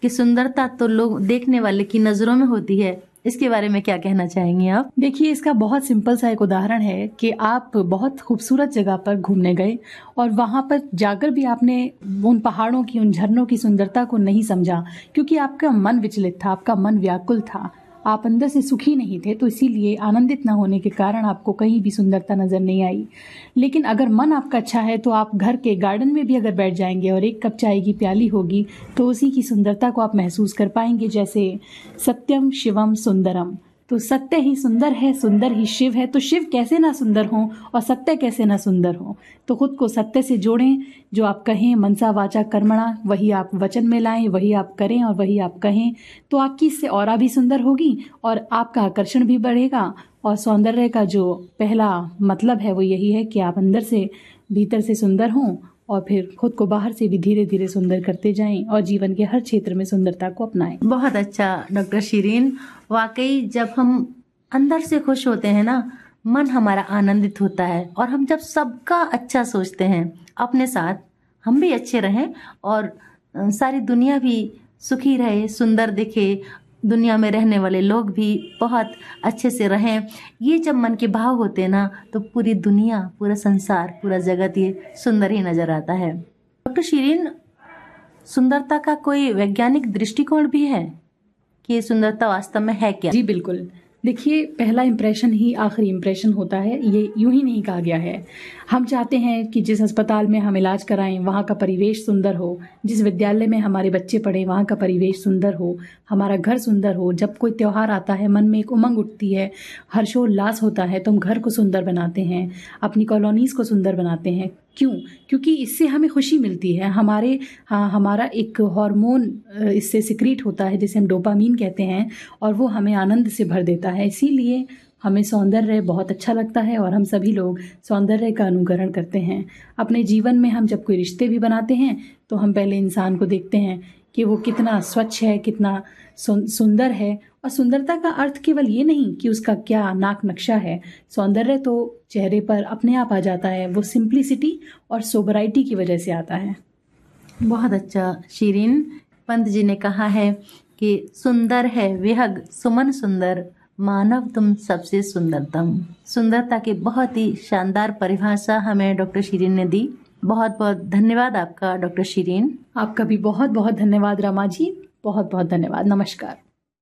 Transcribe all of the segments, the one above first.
कि सुंदरता तो लोग देखने वाले की नजरों में होती है, इसके बारे में क्या कहना चाहेंगे आप? देखिए, इसका बहुत सिंपल सा एक उदाहरण है कि आप बहुत खूबसूरत जगह पर घूमने गए और वहां पर जाकर भी आपने उन पहाड़ों की, उन झरनों की सुंदरता को नहीं समझा, क्योंकि आपका मन विचलित था, आपका मन व्याकुल था, आप अंदर से सुखी नहीं थे, तो इसीलिए आनंदित ना होने के कारण आपको कहीं भी सुंदरता नजर नहीं आई। लेकिन अगर मन आपका अच्छा है तो आप घर के गार्डन में भी अगर बैठ जाएंगे और एक कप चाय की प्याली होगी तो उसी की सुंदरता को आप महसूस कर पाएंगे। जैसे सत्यम शिवम सुंदरम, तो सत्य ही सुंदर है, सुंदर ही शिव है, तो शिव कैसे ना सुंदर हो और सत्य कैसे ना सुंदर हो। तो खुद को सत्य से जोड़ें, जो आप कहें मनसा वाचा कर्मणा, वही आप वचन में लाएं, वही आप करें और वही आप कहें, तो आपकी इससे ऑरा भी सुंदर होगी और आपका आकर्षण भी बढ़ेगा। और सौंदर्य का जो पहला मतलब है वो यही है कि आप अंदर से भीतर से सुंदर हों और फिर खुद को बाहर से भी धीरे धीरे सुंदर करते जाएं और जीवन के हर क्षेत्र में सुंदरता को अपनाएं। बहुत अच्छा डॉक्टर शिरीन, वाकई जब हम अंदर से खुश होते हैं ना, मन हमारा आनंदित होता है और हम जब सबका अच्छा सोचते हैं, अपने साथ हम भी अच्छे रहें और सारी दुनिया भी सुखी रहे, सुंदर दिखे, दुनिया में रहने वाले लोग भी बहुत अच्छे से रहें, ये जब मन के भाव होते हैं ना, तो पूरी दुनिया, पूरा संसार, पूरा जगत ये सुंदर ही नजर आता है। डॉक्टर शिरीन, सुंदरता का कोई वैज्ञानिक दृष्टिकोण भी है कि सुंदरता वास्तव में है क्या? जी बिल्कुल। देखिए, पहला इंप्रेशन ही आखिरी इंप्रेशन होता है, ये यूं ही नहीं कहा गया है। हम चाहते हैं कि जिस अस्पताल में हम इलाज कराएं वहाँ का परिवेश सुंदर हो, जिस विद्यालय में हमारे बच्चे पढ़ें वहाँ का परिवेश सुंदर हो, हमारा घर सुंदर हो। जब कोई त्योहार आता है मन में एक उमंग उठती है, हर्षोल्लास होता है, तो हम घर को सुंदर बनाते हैं, अपनी कॉलोनीज को सुंदर बनाते हैं। क्यों? क्योंकि इससे हमें खुशी मिलती है। हमारा एक हार्मोन इससे सिक्रीट होता है जिसे हम डोपामीन कहते हैं, और वो हमें आनंद से भर देता है। इसीलिए हमें सौंदर्य बहुत अच्छा लगता है और हम सभी लोग सौंदर्य का अनुकरण करते हैं। अपने जीवन में हम जब कोई रिश्ते भी बनाते हैं तो हम पहले इंसान को देखते हैं कि वो कितना स्वच्छ है, कितना सुंदर है। और सुंदरता का अर्थ केवल ये नहीं कि उसका क्या नाक नक्शा है, सौंदर्य तो चेहरे पर अपने आप आ जाता है, वो सिंप्लिसिटी और सोबराइटी की वजह से आता है। बहुत अच्छा शिरीन, पंत जी ने कहा है कि सुंदर है विहग सुमन सुंदर, मानव तुम सबसे सुंदरतम। सुंदरता की बहुत ही शानदार परिभाषा हमें डॉक्टर शिरीन ने दी। बहुत बहुत धन्यवाद आपका डॉक्टर शिरीन। आपका भी बहुत बहुत धन्यवाद रमा जी, बहुत बहुत धन्यवाद। नमस्कार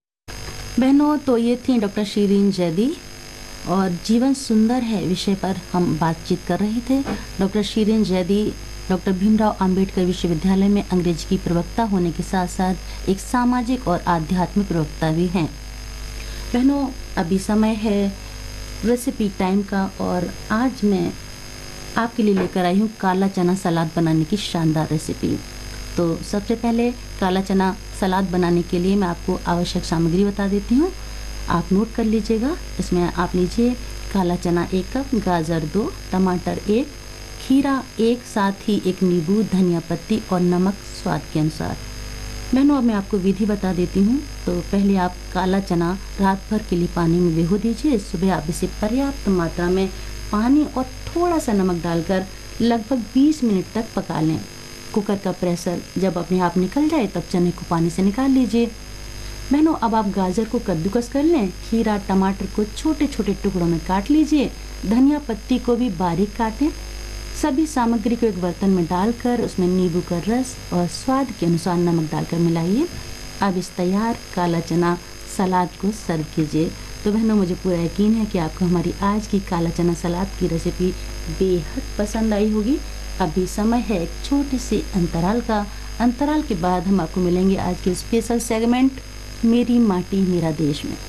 बहनों, तो ये थी डॉक्टर शिरीन जैदी और जीवन सुंदर है विषय पर हम बातचीत कर रहे थे। डॉक्टर शिरीन जैदी डॉक्टर भीमराव अंबेडकर विश्वविद्यालय में अंग्रेजी की प्रवक्ता होने के साथ साथ एक सामाजिक और आध्यात्मिक प्रवक्ता भी हैं। बहनों, अभी समय है रेसिपी टाइम का और आज मैं आपके लिए लेकर आई हूँ काला चना सलाद बनाने की शानदार रेसिपी। तो सबसे पहले काला चना सलाद बनाने के लिए मैं आपको आवश्यक सामग्री बता देती हूँ, आप नोट कर लीजिएगा। इसमें आप लीजिए काला चना 1 कप, गाजर 2, टमाटर 1, खीरा 1, साथ ही 1 नींबू, धनिया पत्ती और नमक स्वाद के अनुसार। बहनों, अब मैं आपको विधि बता देती हूँ। तो पहले आप काला चना रात भर के लिए पानी में भिगो दीजिए। सुबह आप इसे पर्याप्त मात्रा में पानी और थोड़ा सा नमक डालकर लगभग 20 मिनट तक पका लें। कुकर का प्रेशर जब अपने आप निकल जाए तब चने को पानी से निकाल लीजिए। बहनों, अब आप गाजर को कद्दूकस कर लें, खीरा टमाटर को छोटे छोटे टुकड़ों में काट लीजिए, धनिया पत्ती को भी बारीक काटें। सभी सामग्री को एक बर्तन में डालकर उसमें नींबू का रस और स्वाद के अनुसार नमक डालकर मिलाइए। अब इस तैयार काला चना सलाद को सर्व कीजिए। तो बहनों, मुझे पूरा यकीन है कि आपको हमारी आज की काला चना सलाद की रेसिपी बेहद पसंद आई होगी। अभी समय है एक छोटे से अंतराल का। अंतराल के बाद हम आपको मिलेंगे आज के स्पेशल सेगमेंट मेरी माटी मेरा देश में।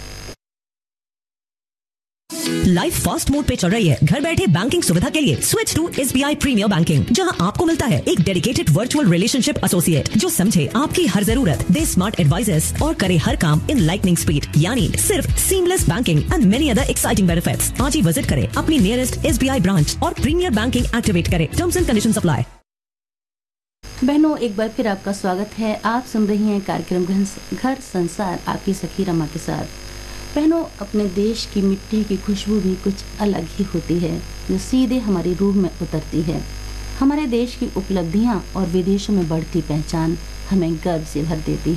लाइफ फास्ट मोड पे चल रही है। घर बैठे बैंकिंग सुविधा के लिए switch to SBI premiere banking, जहां आपको मिलता है एक डेडिकेटेड वर्चुअल रिलेशनशिप एसोसिएट जो समझे आपकी हर जरूरत, दे स्मार्ट एडवाइजेस और करे हर काम इन लाइटनिंग स्पीड, यानी सिर्फ seamless banking and many other exciting benefits. आज ही विजिट करें अपनी नियरेस्ट SBI ब्रांच और प्रीमियर बैंकिंग एक्टिवेट करें। Terms and conditions apply. बहनों, एक बार फिर आपका स्वागत है। आप सुन रही हैं कार्यक्रम घर संसार आपकी सखी रमा के साथ। बहनों, अपने देश की मिट्टी की खुशबू भी कुछ अलग ही होती है जो सीधे हमारी रूह में उतरती है। हमारे देश की उपलब्धियां और विदेशों में बढ़ती पहचान हमें गर्व से भर देती है।